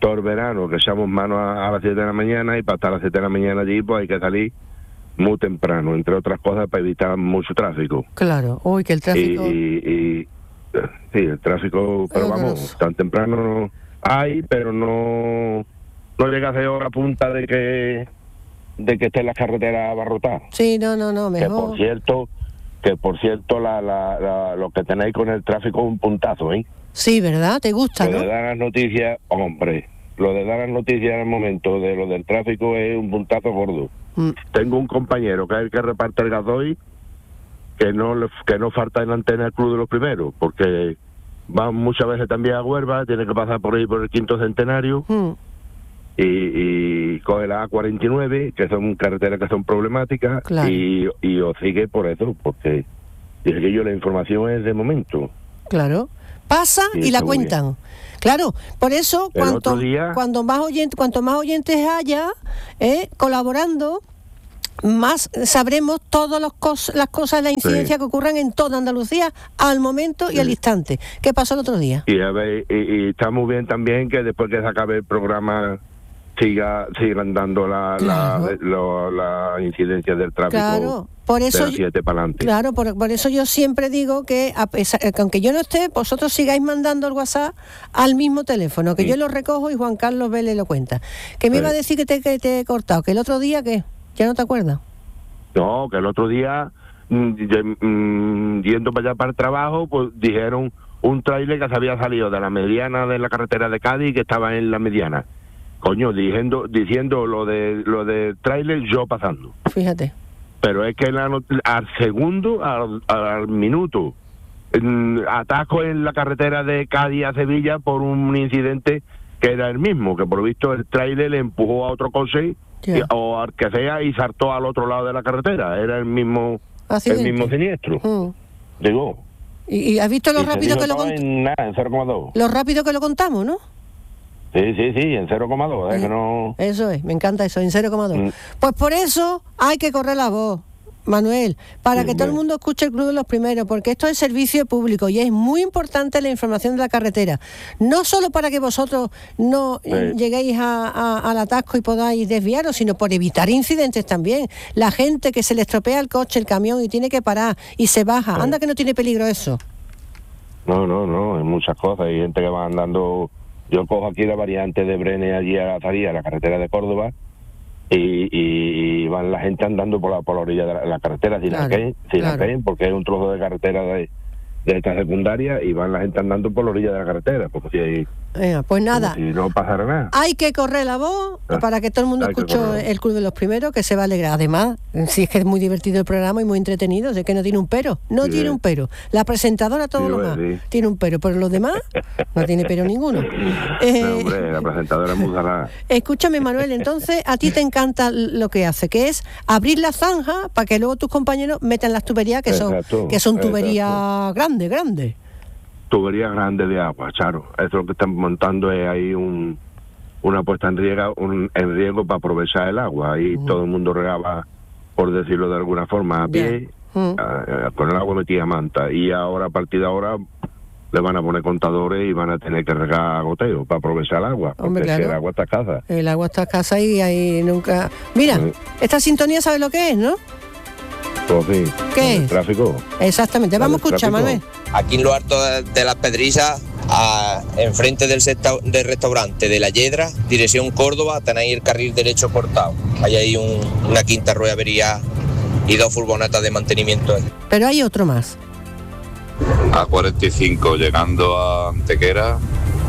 todo el verano, que echamos mano a, a las siete de la mañana, y para estar a las siete de la mañana allí, pues hay que salir muy temprano, entre otras cosas, para evitar mucho tráfico. Claro, uy, que el tráfico... Y, y, y sí, el tráfico, pero vamos, tan temprano no hay, pero no no llega a ser hora punta de que de que esté la carretera abarrotada. Sí, no, no, no, mejor. Que por cierto, que por cierto, la, la, la, lo que tenéis con el tráfico es un puntazo, ¿eh? Sí, ¿verdad? ¿Te gusta, lo no? de dar las noticias, hombre, lo de dar las noticias en el momento de lo del tráfico es un puntazo gordo. Mm. Tengo un compañero que es el que reparte el gasoil, que no que no falta en la antena del Club de los Primeros, porque va muchas veces también a Huelva, tiene que pasar por ahí por el quinto centenario, mm. y, y coge la A cuarenta y nueve, que son carreteras que son problemáticas, claro. y, y os sigue por eso, porque dice que yo la información es de momento. Claro, pasa sí, y la cuentan. Bien. Claro, por eso cuanto, día... cuando más oyentes, cuanto más oyentes haya eh, colaborando, más sabremos todas las cosas, las cosas, las incidencias sí. que ocurran en toda Andalucía al momento y sí. al instante. ¿Qué pasó el otro día? Y, a ver, y, y está muy bien también que después que se acabe el programa siga sigan dando la, claro. la, la, la incidencia del tráfico. Claro. Por eso, yo, claro, por, por eso yo siempre digo que, a pesar, que aunque yo no esté, vosotros sigáis mandando el WhatsApp al mismo teléfono, que sí. yo lo recojo y Juan Carlos Vélez lo cuenta. Que me sí. iba a decir que te, que te he cortado, que el otro día, ¿qué? ¿Ya no te acuerdas? No, que el otro día, mmm, yendo para allá para el trabajo, pues dijeron un tráiler que se había salido de la mediana de la carretera de Cádiz y que estaba en la mediana. Coño, diciendo, diciendo lo de lo de tráiler, yo pasando. Fíjate. Pero es que la, al segundo, al, al minuto, en, ataco en la carretera de Cádiz a Sevilla por un incidente que era el mismo, que por lo visto el tráiler le empujó a otro coche yeah. y, o al que sea y saltó al otro lado de la carretera. Era el mismo accidente. El mismo siniestro. Mm. Digo. ¿Y, y has visto lo rápido que lo contamos? En nada, en cero coma dos. Lo rápido que lo contamos, ¿no? Sí, sí, sí, en cero coma dos, ¿eh? Sí. Que no... Eso es, me encanta eso, en cero coma dos. Mm. Pues por eso hay que correr la voz, Manuel, para sí, que todo el mundo escuche el Club de los Primeros, porque esto es servicio público y es muy importante la información de la carretera. No solo para que vosotros no sí. lleguéis a, a, al atasco y podáis desviaros, sino por evitar incidentes también. La gente que se le estropea el coche, el camión y tiene que parar y se baja, sí. anda que no tiene peligro eso. No, no, no, hay muchas cosas, hay gente que va andando... Yo cojo aquí la variante de Brenes allí a Zaría, la carretera de Córdoba, y, y, y van la gente andando por la, por la orilla de la, la carretera sin claro, la caen, sin claro. la caen, porque es un trozo de carretera de, de esta secundaria, y van la gente andando por la orilla de la carretera, porque si hay... Eh, pues nada, si no pasará nada. Hay que correr la voz ah, para que todo el mundo escuche el Club de los Primeros, que se va a alegrar. Además, si es que es muy divertido el programa y muy entretenido, es que no tiene un pero, no sí, tiene un pero. La presentadora todo sí, lo más sí. tiene un pero, pero los demás no tiene pero ninguno. Eh, no, hombre, la presentadora es muy salada. Escúchame, Manuel, entonces a ti te encanta lo que hace, que es abrir la zanja para que luego tus compañeros metan las tuberías, que son exacto, que son tuberías grandes, grandes. Tuberías grandes de agua, Charo. Eso lo que están montando es ahí un, una puesta en riego, un, en riego para aprovechar el agua. Ahí uh-huh. todo el mundo regaba, por decirlo de alguna forma, a pie, uh-huh. a, a, con el agua metida manta. Y ahora, a partir de ahora, le van a poner contadores y van a tener que regar goteo para aprovechar el agua. Porque Hombre, claro. es que el agua está escasa. El agua está escasa y ahí nunca... Mira, uh-huh. esta sintonía sabe lo que es, ¿no? Pues sí. ¿Qué es? El tráfico. Exactamente. Vamos a escuchar, Manuel. Aquí en lo alto de las Pedrizas, a, enfrente del, sexta, del restaurante de La Yedra, dirección Córdoba, tenéis el carril derecho cortado. Hay ahí un, una quinta rueda avería y dos furgonetas de mantenimiento. Pero hay otro más. A cuarenta y cinco, llegando a Antequera,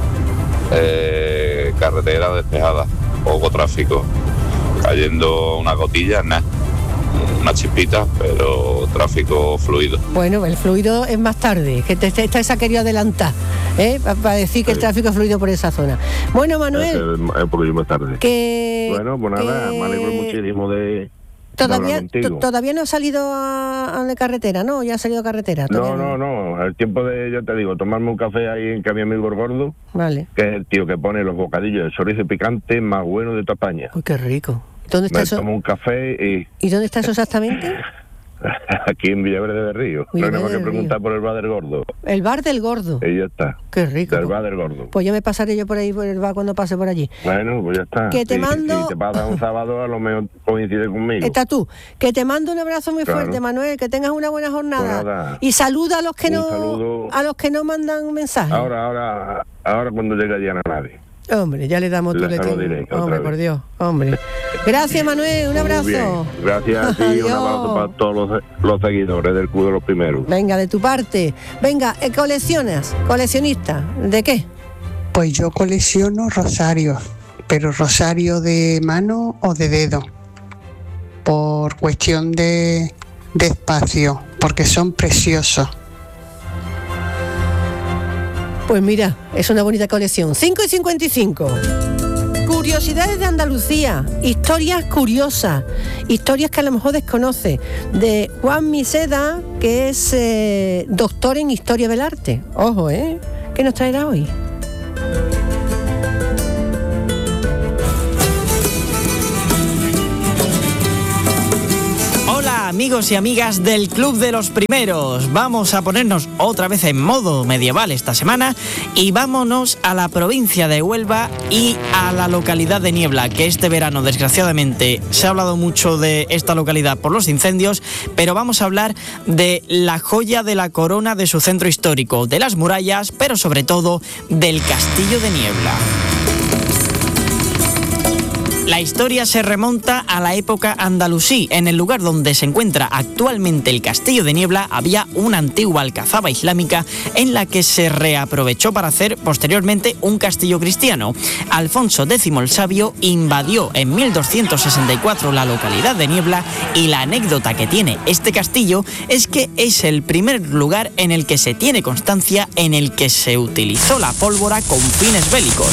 eh, carretera despejada, poco tráfico, cayendo una gotilla, nada. Una chispita, pero tráfico fluido. Bueno, el fluido es más tarde, que te, esta esa quería adelantar, ¿eh? para decir que sí. el tráfico es fluido por esa zona. Bueno, Manuel, es, es, es por más tarde. Que, bueno, pues nada, que... me alegro muchísimo de... Todavía, t- todavía no ha salido a, a la carretera, ¿no? Ya ha salido a carretera. No, no, no. El tiempo de, yo te digo, tomarme un café ahí en que mi amigo Gordo, vale. que es el tío que pone los bocadillos de chorizo picante más buenos de toda España. Uy, qué rico. ¿Dónde está me eso? tomo un café y... ¿Y dónde está eso exactamente? Aquí en Villaverde del Río. No tenemos que preguntar por el bar del Gordo. El bar del Gordo. Ahí ya está. Qué rico. El bar del Gordo. Pues yo me pasaré yo por ahí, por el bar, cuando pase por allí. Bueno, pues ya está. Que te si, mando... Si te pasa un sábado, a lo mejor coincide conmigo. Está tú. Que te mando un abrazo muy Claro. fuerte, Manuel. Que tengas una buena jornada. Pues nada. Y saluda a los que Un no saludo. a los que no mandan un mensaje. Ahora, ahora, ahora cuando llegue Diana Nadie. Hombre, ya le damos tu Le letrero. saludaré otra Hombre, vez. por Dios. Hombre. Gracias, Manuel. Un Muy abrazo. bien. Gracias a ti, un Adiós. abrazo para todos los, los seguidores del Club de los Primeros. Venga, de tu parte. Venga, eh, coleccionas, coleccionista. ¿De qué? Pues yo colecciono rosarios, pero rosario de mano o de dedo, por cuestión de, de espacio, porque son preciosos. Pues mira, es una bonita colección. cinco y cincuenta y cinco. Curiosidades de Andalucía, historias curiosas, historias que a lo mejor desconoce, de Juan Miseda, que es eh, doctor en Historia del Arte. Ojo, ¿eh? ¿Qué nos traerá hoy? Hola amigos y amigas del Club de los Primeros, vamos a ponernos otra vez en modo medieval esta semana y vámonos a la provincia de Huelva y a la localidad de Niebla, que este verano desgraciadamente se ha hablado mucho de esta localidad por los incendios, pero vamos a hablar de la joya de la corona de su centro histórico, de las murallas, pero sobre todo del Castillo de Niebla. La historia se remonta a la época andalusí. En el lugar donde se encuentra actualmente el Castillo de Niebla había una antigua alcazaba islámica en la que se reaprovechó para hacer posteriormente un castillo cristiano. Alfonso décimo el Sabio invadió en mil doscientos sesenta y cuatro la localidad de Niebla y la anécdota que tiene este castillo es que es el primer lugar en el que se tiene constancia en el que se utilizó la pólvora con fines bélicos.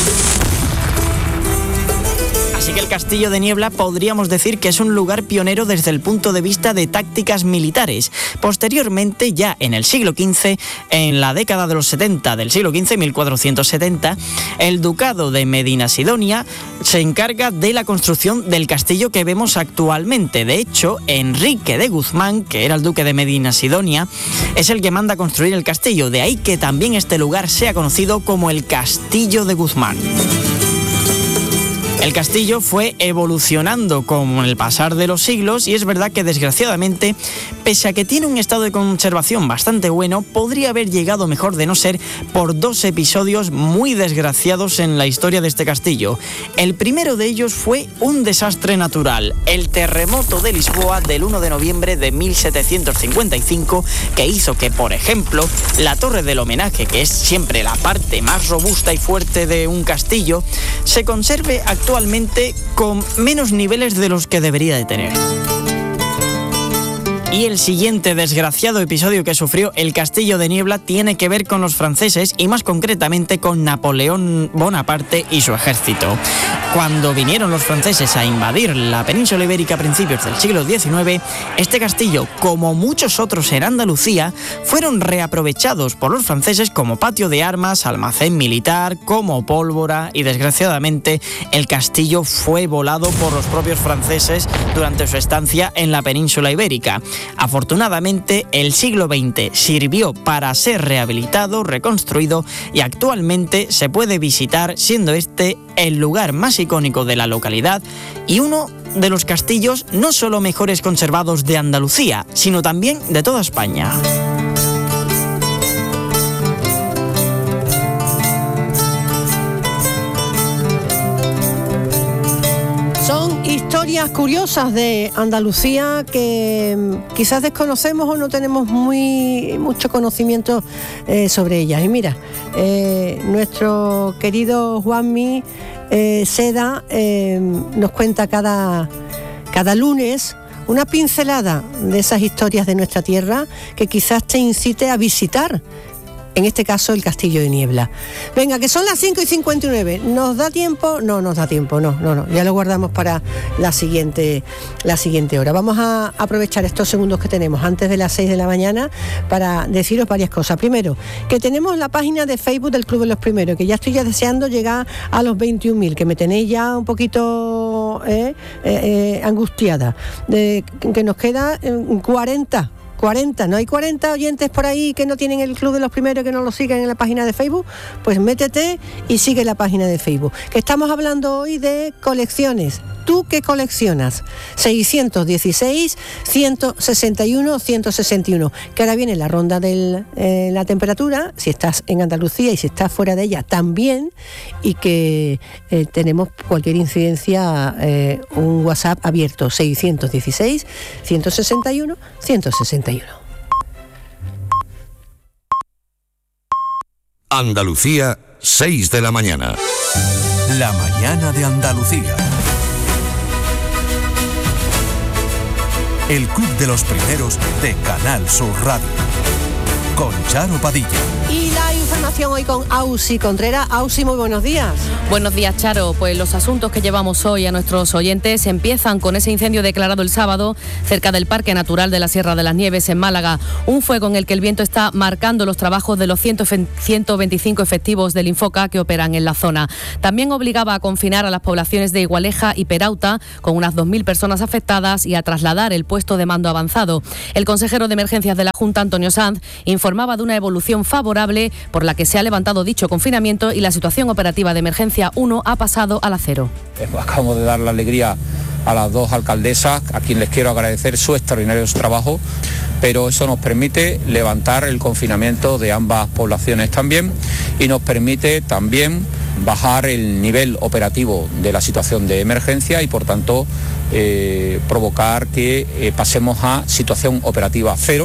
Así que el Castillo de Niebla podríamos decir que es un lugar pionero desde el punto de vista de tácticas militares. Posteriormente, ya en el siglo quince, en la década de los setenta del siglo quince, mil cuatrocientos setenta, el Ducado de Medina-Sidonia se encarga de la construcción del castillo que vemos actualmente. De hecho, Enrique de Guzmán, que era el duque de Medina-Sidonia, es el que manda construir el castillo. De ahí que también este lugar sea conocido como el Castillo de Guzmán. El castillo fue evolucionando con el pasar de los siglos y es verdad que desgraciadamente, pese a que tiene un estado de conservación bastante bueno, podría haber llegado mejor de no ser por dos episodios muy desgraciados en la historia de este castillo. El primero de ellos fue un desastre natural, el terremoto de Lisboa del uno de noviembre de mil setecientos cincuenta y cinco, que hizo que, por ejemplo, la torre del homenaje, que es siempre la parte más robusta y fuerte de un castillo, se conserve actualmente actualmente con menos niveles de los que debería de tener. Y el siguiente desgraciado episodio que sufrió el Castillo de Niebla tiene que ver con los franceses y más concretamente con Napoleón Bonaparte y su ejército. Cuando vinieron los franceses a invadir la península ibérica a principios del siglo diecinueve, este castillo, como muchos otros en Andalucía, fueron reaprovechados por los franceses como patio de armas, almacén militar, como pólvora y desgraciadamente el castillo fue volado por los propios franceses durante su estancia en la península ibérica. Afortunadamente, el siglo veinte sirvió para ser rehabilitado, reconstruido y actualmente se puede visitar, siendo este el lugar más icónico de la localidad y uno de los castillos no solo mejores conservados de Andalucía, sino también de toda España. Son historias curiosas de Andalucía que quizás desconocemos o no tenemos muy mucho conocimiento eh, sobre ellas. Y mira, eh, nuestro querido Juanmi eh, Seda eh, nos cuenta cada, cada lunes una pincelada de esas historias de nuestra tierra que quizás te incite a visitar en este caso el Castillo de Niebla. Venga, que son las cinco y cincuenta y nueve. ¿Nos da tiempo? No, nos da tiempo, no, no, no. Ya lo guardamos para la siguiente, la siguiente hora. Vamos a aprovechar estos segundos que tenemos antes de las seis de la mañana para deciros varias cosas. Primero, que tenemos la página de Facebook del Club de los Primeros, que ya estoy ya deseando llegar a los veintiún mil, que me tenéis ya un poquito eh, eh, eh, angustiada. De, que nos queda eh, cuarenta. cuarenta, ¿no hay cuarenta oyentes por ahí que no tienen el Club de los Primeros, que no lo siguen en la página de Facebook? Pues métete y sigue la página de Facebook. Que estamos hablando hoy de colecciones. ¿Tú qué coleccionas? seiscientos dieciséis, ciento sesenta y uno, ciento sesenta y uno. Que ahora viene la ronda de eh, la temperatura, si estás en Andalucía y si estás fuera de ella también, y que eh, tenemos cualquier incidencia, eh, un WhatsApp abierto, seiscientos dieciséis, ciento sesenta y uno, ciento sesenta y uno. Andalucía, seis de la mañana. La mañana de Andalucía. El Club de los Primeros de Canal Sur Radio. Con Charo Padilla. Y la información hoy con Ausi Contreras. Ausi, muy buenos días. Buenos días, Charo. Pues los asuntos que llevamos hoy a nuestros oyentes empiezan con ese incendio declarado el sábado cerca del Parque Natural de la Sierra de las Nieves en Málaga. Un fuego en el que el viento está marcando los trabajos de los ciento veinticinco efectivos del Infoca que operan en la zona. También obligaba a confinar a las poblaciones de Igualeja y Perauta, con unas dos mil personas afectadas, y a trasladar el puesto de mando avanzado. El consejero de Emergencias de la Junta, Antonio Sanz, informaba de una evolución favorable por la que se ha levantado dicho confinamiento y la situación operativa de emergencia uno ha pasado a la cero. Acabamos de dar la alegría a las dos alcaldesas, a quienes les quiero agradecer su extraordinario trabajo, pero eso nos permite levantar el confinamiento de ambas poblaciones también, y nos permite también bajar el nivel operativo de la situación de emergencia y, por tanto, eh, provocar que eh, pasemos a situación operativa cero.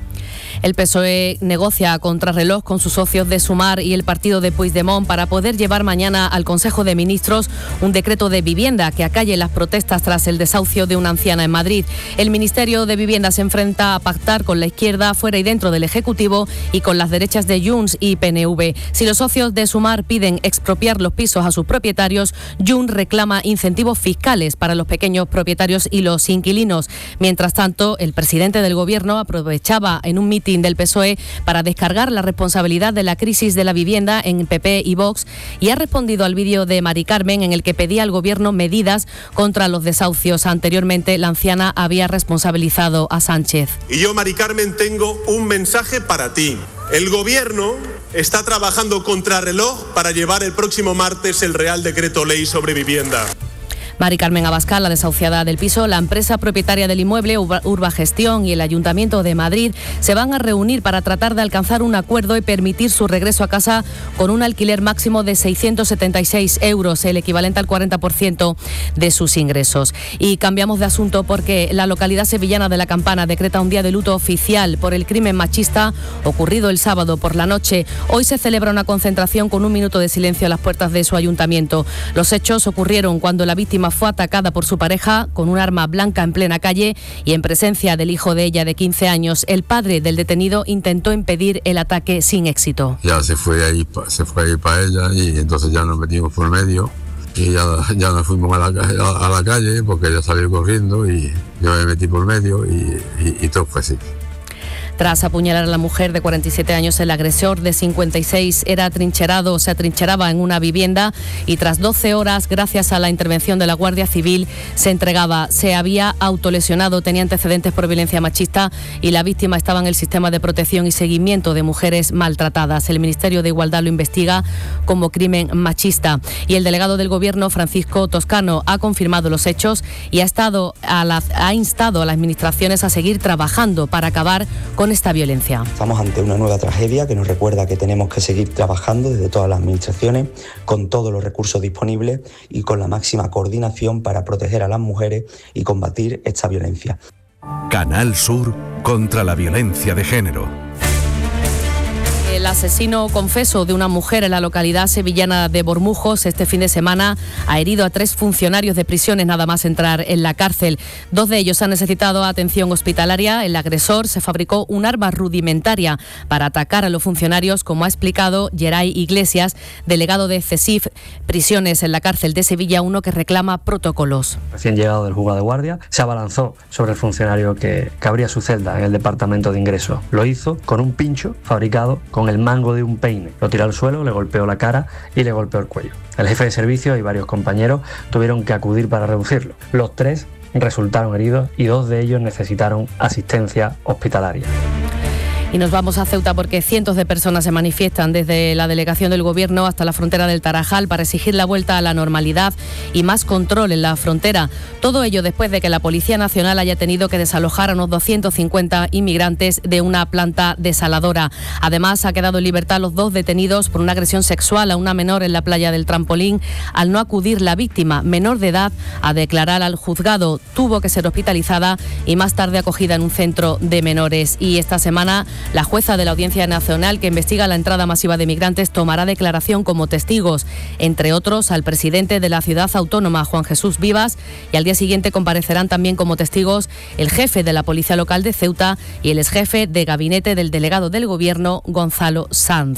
El P S O E negocia a contrarreloj con sus socios de Sumar y el partido de Puigdemont para poder llevar mañana al Consejo de Ministros un decreto de vivienda que acalle las protestas tras el desahucio de una anciana en Madrid. El Ministerio de Vivienda se enfrenta a pactar con la izquierda fuera y dentro del Ejecutivo y con las derechas de Junts y P N V. Si los socios de Sumar piden expropiar los pisos a sus propietarios, Junts reclama incentivos fiscales para los pequeños propietarios y los inquilinos. Mientras tanto, el presidente del Gobierno aprovechaba en un mitin del P S O E para descargar la responsabilidad de la crisis de la vivienda en P P y Vox, y ha respondido al vídeo de Mari Carmen en el que pedía al Gobierno medidas contra los desahucios. Anteriormente, la anciana había responsabilizado a Sánchez. Y yo, Mari Carmen, tengo un mensaje para ti. El Gobierno está trabajando contrarreloj para llevar el próximo martes el Real Decreto Ley sobre vivienda. Mari Carmen Abascal, la desahuciada del piso, la empresa propietaria del inmueble, Urbagestión, y el Ayuntamiento de Madrid se van a reunir para tratar de alcanzar un acuerdo y permitir su regreso a casa con un alquiler máximo de seiscientos setenta y seis euros, el equivalente al cuarenta por ciento de sus ingresos. Y cambiamos de asunto porque la localidad sevillana de La Campana decreta un día de luto oficial por el crimen machista ocurrido el sábado por la noche. Hoy se celebra una concentración con un minuto de silencio a las puertas de su ayuntamiento. Los hechos ocurrieron cuando la víctima fue atacada por su pareja con un arma blanca en plena calle y en presencia del hijo de ella de quince años. El padre del detenido intentó impedir el ataque sin éxito. Ya se fue ahí, se fue ahí para ella, y entonces ya nos metimos por medio y ya, ya nos fuimos a la, a, a la calle porque ella salió corriendo y yo me metí por medio y, y, y todo fue así. Tras apuñalar a la mujer de cuarenta y siete años, el agresor de cincuenta y seis era atrincherado, se atrincheraba en una vivienda y tras doce horas, gracias a la intervención de la Guardia Civil, se entregaba. Se había autolesionado, tenía antecedentes por violencia machista y la víctima estaba en el sistema de protección y seguimiento de mujeres maltratadas. El Ministerio de Igualdad lo investiga como crimen machista. Y el delegado del Gobierno, Francisco Toscano, ha confirmado los hechos y ha, estado a la, ha instado a las administraciones a seguir trabajando para acabar con esta violencia. Estamos ante una nueva tragedia que nos recuerda que tenemos que seguir trabajando desde todas las administraciones con todos los recursos disponibles y con la máxima coordinación para proteger a las mujeres y combatir esta violencia. Canal Sur contra la violencia de género. El asesino confeso de una mujer en la localidad sevillana de Bormujos este fin de semana ha herido a tres funcionarios de prisiones nada más entrar en la cárcel. Dos de ellos han necesitado atención hospitalaria. El agresor se fabricó un arma rudimentaria para atacar a los funcionarios, como ha explicado Geray Iglesias, delegado de CESIF Prisiones en la cárcel de Sevilla, uno que reclama protocolos. Recién llegado del juzgado de guardia, se abalanzó sobre el funcionario que, que abría su celda en el departamento de ingreso. Lo hizo con un pincho fabricado con el mango de un peine. Lo tiró al suelo, le golpeó la cara y le golpeó el cuello. El jefe de servicio y varios compañeros tuvieron que acudir para reducirlo. Los tres resultaron heridos y dos de ellos necesitaron asistencia hospitalaria. Y nos vamos a Ceuta porque cientos de personas se manifiestan desde la delegación del Gobierno hasta la frontera del Tarajal para exigir la vuelta a la normalidad y más control en la frontera. Todo ello después de que la Policía Nacional haya tenido que desalojar a unos doscientos cincuenta inmigrantes de una planta desaladora. Además, ha quedado en libertad los dos detenidos por una agresión sexual a una menor en la playa del Trampolín al no acudir la víctima, menor de edad, a declarar al juzgado. Tuvo que ser hospitalizada y más tarde acogida en un centro de menores. Y esta semana la jueza de la Audiencia Nacional, que investiga la entrada masiva de migrantes, tomará declaración como testigos, entre otros al presidente de la ciudad autónoma, Juan Jesús Vivas, y al día siguiente comparecerán también como testigos el jefe de la Policía Local de Ceuta y el exjefe de gabinete del delegado del Gobierno, Gonzalo Sanz.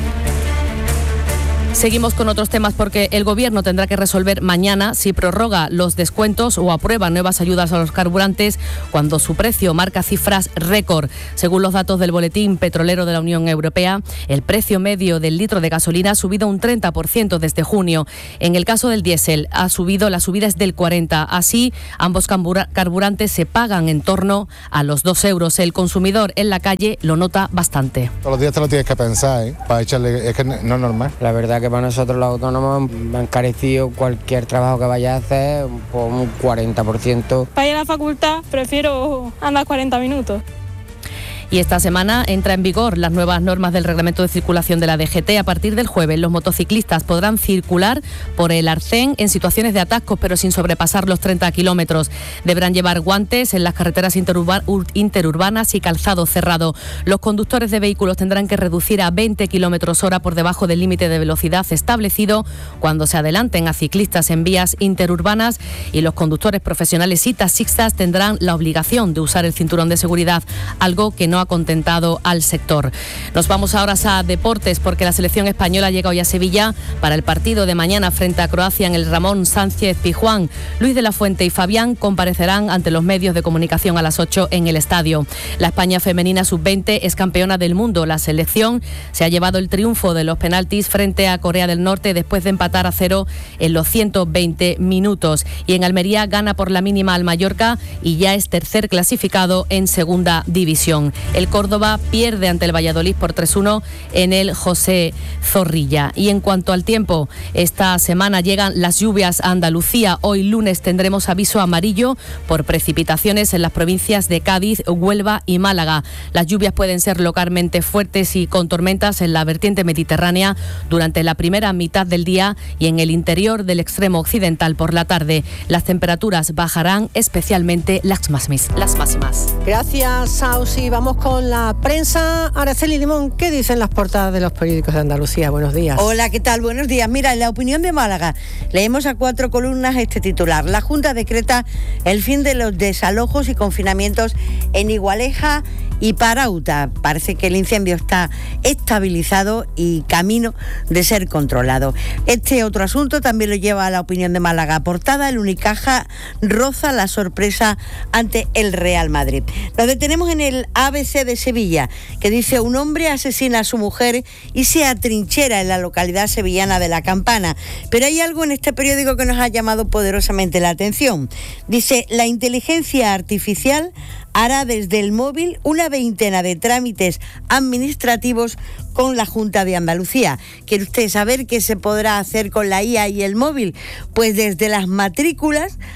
Seguimos con otros temas porque el Gobierno tendrá que resolver mañana si prorroga los descuentos o aprueba nuevas ayudas a los carburantes cuando su precio marca cifras récord. Según los datos del Boletín Petrolero de la Unión Europea, el precio medio del litro de gasolina ha subido un treinta por ciento desde junio. En el caso del diésel, ha subido, la subida es del cuarenta por ciento. Así, ambos carburantes se pagan en torno a los dos euros. El consumidor en la calle lo nota bastante. Todos los días te lo tienes que pensar, ¿eh? Para echarle, es que no es normal. La verdad que para nosotros los autónomos me han encarecido cualquier trabajo que vaya a hacer por un cuarenta por ciento. Para ir a la facultad prefiero andar cuarenta minutos. Y esta semana entra en vigor las nuevas normas del reglamento de circulación de la D G T. A partir del jueves, los motociclistas podrán circular por el arcén en situaciones de atascos, pero sin sobrepasar los treinta kilómetros. Deberán llevar guantes en las carreteras interurba- interurbanas y calzado cerrado. Los conductores de vehículos tendrán que reducir a veinte kilómetros hora por debajo del límite de velocidad establecido cuando se adelanten a ciclistas en vías interurbanas, y los conductores profesionales y taxistas tendrán la obligación de usar el cinturón de seguridad, algo que no ha contentado al sector. Nos vamos ahora a deportes porque la selección española llega hoy a Sevilla para el partido de mañana frente a Croacia en el Ramón Sánchez Pizjuán. Luis de la Fuente y Fabián comparecerán ante los medios de comunicación a las ocho en el estadio. La España femenina sub veinte es campeona del mundo. La selección se ha llevado el triunfo de los penaltis frente a Corea del Norte después de empatar a cero en los ciento veinte minutos. Y en Almería gana por la mínima al Mallorca y ya es tercer clasificado en segunda división. El Córdoba pierde ante el Valladolid por tres uno en el José Zorrilla. Y en cuanto al tiempo, esta semana llegan las lluvias a Andalucía. Hoy lunes tendremos aviso amarillo por precipitaciones en las provincias de Cádiz, Huelva y Málaga. Las lluvias pueden ser localmente fuertes y con tormentas en la vertiente mediterránea durante la primera mitad del día y en el interior del extremo occidental por la tarde. Las temperaturas bajarán, especialmente las máximas. Las máximas. Gracias, Sausi. Vamos con la prensa. Araceli Limón, ¿qué dicen las portadas de los periódicos de Andalucía? Buenos días. Hola, ¿qué tal? Buenos días. Mira, en La Opinión de Málaga leemos a cuatro columnas este titular. La Junta decreta el fin de los desalojos y confinamientos en Igualeja y Parauta. Parece que el incendio está estabilizado y camino de ser controlado. Este otro asunto también lo lleva a La Opinión de Málaga. Portada: el Unicaja roza la sorpresa ante el Real Madrid. Nos detenemos en el A B C de Sevilla, que dice: un hombre asesina a su mujer y se atrinchera en la localidad sevillana de La Campana. Pero hay algo en este periódico que nos ha llamado poderosamente la atención. Dice: la inteligencia artificial hará desde el móvil una veintena de trámites administrativos con la Junta de Andalucía. ¿Quiere usted saber qué se podrá hacer con la I A y el móvil? Pues desde las matrículas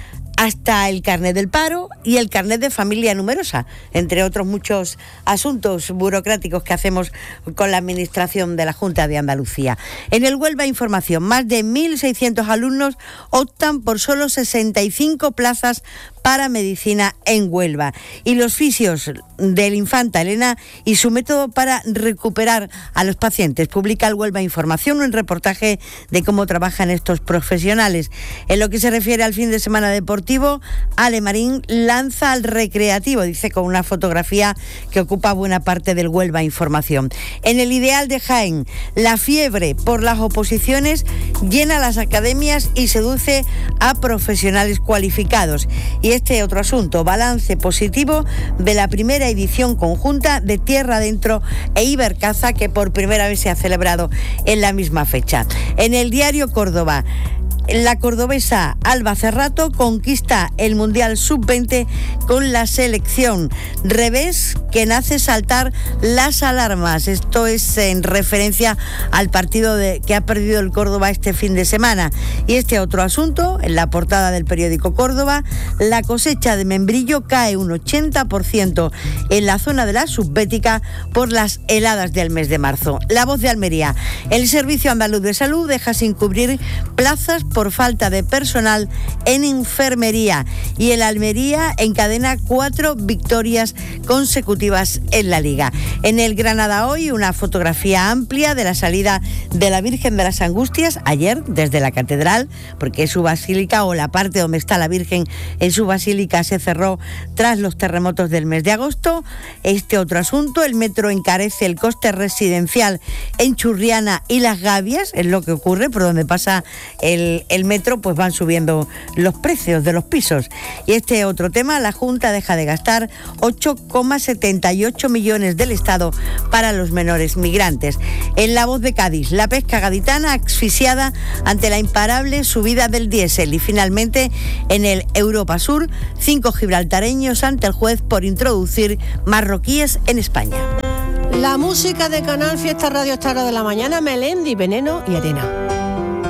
hasta el carnet del paro y el carnet de familia numerosa, entre otros muchos asuntos burocráticos que hacemos con la administración de la Junta de Andalucía. En el Huelva Información, más de mil seiscientos alumnos optan por solo sesenta y cinco plazas para medicina en Huelva. Y los fisios del Infanta Elena y su método para recuperar a los pacientes. Publica el Huelva Información un reportaje de cómo trabajan estos profesionales. En lo que se refiere al fin de semana deportivo, Ale Marín lanza al recreativo, dice, con una fotografía que ocupa buena parte del Huelva Información. En el Ideal de Jaén, la fiebre por las oposiciones llena las academias y seduce a profesionales cualificados. Y este otro asunto, balance positivo de la primera edición conjunta de Tierra Adentro e Ibercaza, que por primera vez se ha celebrado en la misma fecha. En el diario Córdoba, la cordobesa Alba Cerrato conquista el Mundial sub veinte con la selección. Revés que nace saltar las alarmas. Esto es en referencia al partido de, que ha perdido el Córdoba este fin de semana. Y este otro asunto, en la portada del periódico Córdoba, la cosecha de membrillo cae un ochenta por ciento en la zona de la Subbética por las heladas del mes de marzo. La Voz de Almería, el Servicio Andaluz de Salud deja sin cubrir plazas por falta de personal en enfermería, y el Almería encadena cuatro victorias consecutivas en la Liga. En el Granada Hoy, una fotografía amplia de la salida de la Virgen de las Angustias ayer desde la catedral, porque su basílica, o la parte donde está la Virgen en su basílica, se cerró tras los terremotos del mes de agosto. Este otro asunto, el metro encarece el coste residencial en Churriana y Las Gavias, es lo que ocurre por donde pasa el el metro, pues van subiendo los precios de los pisos. Y este otro tema, la Junta deja de gastar ocho coma setenta y ocho millones del Estado para los menores migrantes. En La Voz de Cádiz, la pesca gaditana asfixiada ante la imparable subida del diésel. Y finalmente, en el Europa Sur, cinco gibraltareños ante el juez por introducir marroquíes en España. La música de Canal Fiesta Radio esta hora de la mañana, Melendi, Veneno y Arena.